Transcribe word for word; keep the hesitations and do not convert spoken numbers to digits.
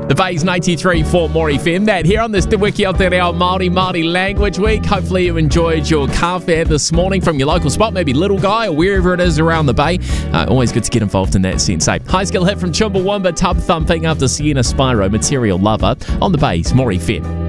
The Bay's ninety-three point four More F M. That here on this Te Wiki o Te Reo Māori Māori Language Week. Hopefully you enjoyed your kawhia this morning from your local spot, maybe Little Guy or wherever it is around the Bay. Uh, always good to get involved in that sense. Eh? High skill hit from Chumbawamba, tub thumping after Sienna Spyro, Material Lover on the Bay's More F M.